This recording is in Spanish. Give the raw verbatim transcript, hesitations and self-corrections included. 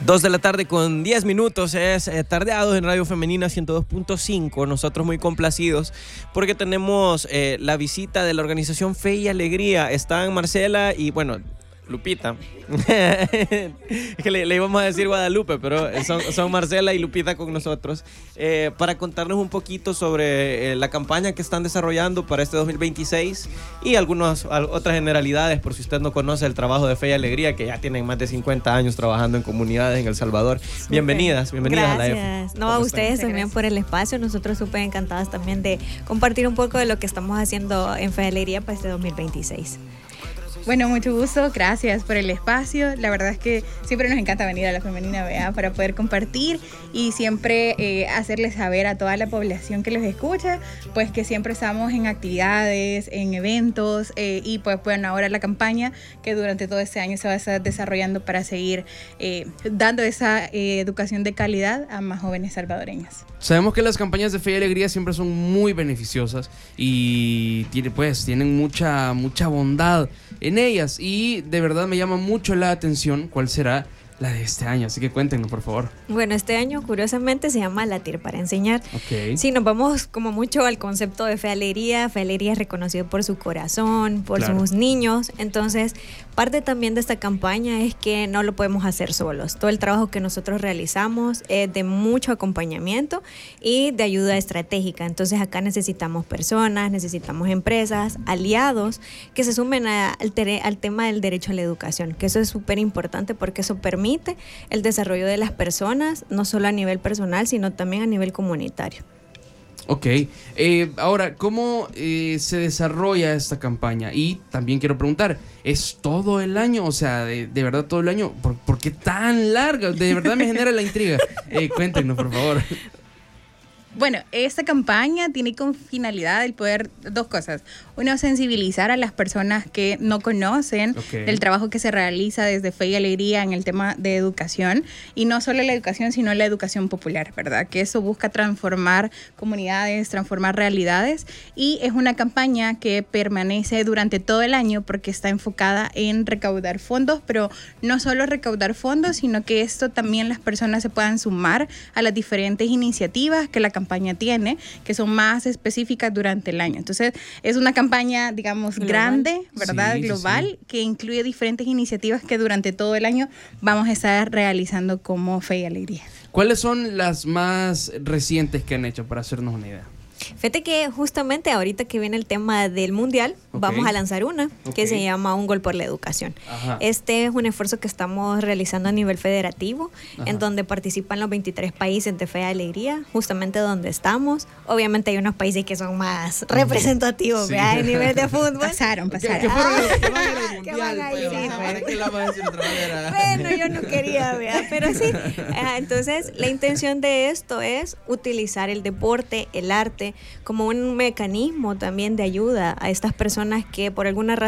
Dos de la tarde con diez minutos es eh, Tardeados en Radio Femenina ciento dos punto cinco. Nosotros muy complacidos porque tenemos eh, la visita de la organización Fe y Alegría. Están Marcela y, bueno, Lupita. Es que le, le íbamos a decir Guadalupe, pero son, son Marcela y Lupita con nosotros eh, para contarnos un poquito sobre eh, la campaña que están desarrollando para este dos mil veintiséis y algunas otras generalidades, por si usted no conoce el trabajo de Fe y Alegría, que ya tienen más de cincuenta años trabajando en comunidades en El Salvador. Super. Bienvenidas, bienvenidas Gracias. a la E F. No, a ustedes también por el espacio. Nosotros súper encantadas también de compartir un poco de lo que estamos haciendo en Fe y Alegría para este dos mil veintiséis. Bueno, mucho gusto, gracias por el espacio. La verdad es que siempre nos encanta venir a la Femenina, ¿verdad? Para poder compartir y siempre eh, hacerles saber a toda la población que los escucha, pues que siempre estamos en actividades, en eventos eh, y pues bueno, ahora la campaña que durante todo este año se va a estar desarrollando para seguir eh, dando esa eh, educación de calidad a más jóvenes salvadoreñas. Sabemos que las campañas de Fe y Alegría siempre son muy beneficiosas y tiene, pues, tienen mucha, mucha bondad en ellas, y de verdad me llama mucho la atención cuál será la de este año, así que cuéntenos, por favor. Bueno, este año curiosamente se llama Latir para Enseñar. Okay. Sí, nos vamos como mucho al concepto de Fe y Alegría. Fe y Alegría es reconocido por su corazón, por claro. sus niños. Entonces, parte también de esta campaña es que no lo podemos hacer solos. Todo el trabajo que nosotros realizamos es de mucho acompañamiento y de ayuda estratégica. Entonces, acá necesitamos personas, necesitamos empresas, aliados que se sumen a, al, tere, al tema del derecho a la educación, que eso es súper importante porque eso permite el desarrollo de las personas, no solo a nivel personal, sino también a nivel comunitario. Ok, eh, ahora, ¿cómo eh, se desarrolla esta campaña? Y también quiero preguntar, ¿es todo el año? O sea, de, de verdad todo el año, ¿por, ¿por qué tan larga? De verdad me genera la intriga. Eh, cuéntenos, por favor. Bueno, esta campaña tiene con finalidad el poder, dos cosas. Uno, sensibilizar a las personas que no conocen okay. el trabajo que se realiza desde Fe y Alegría en el tema de educación. Y no solo la educación, sino la educación popular, ¿verdad? Que eso busca transformar comunidades, transformar realidades. Y es una campaña que permanece durante todo el año porque está enfocada en recaudar fondos, pero no solo recaudar fondos, sino que esto también las personas se puedan sumar a las diferentes iniciativas que la campaña campaña tiene, que son más específicas durante el año. Entonces, es una campaña, digamos, global. grande, ¿verdad? Sí, global, sí, sí. que incluye diferentes iniciativas que durante todo el año vamos a estar realizando como Fe y Alegría. ¿Cuáles son las más recientes que han hecho, para hacernos una idea? Fíjate que justamente ahorita que viene el tema del mundial, okay. vamos a lanzar una okay. que se llama Un Gol por la Educación. Ajá. Este es un esfuerzo que estamos realizando a nivel federativo, Ajá. en donde participan los veintitrés países de Fe y Alegría, justamente donde estamos. Obviamente hay unos países que son más representativos, sí. ¿verdad? A nivel de fútbol. Pasaron, pasaron. ¿Qué, qué fueron los que van al mundial? Pues, ¿qué la vas a decir otra manera? Bueno, yo no quería, ¿verdad? Pero sí. Entonces, la intención de esto es utilizar el deporte, el arte, como un mecanismo también de ayuda a estas personas que por alguna razón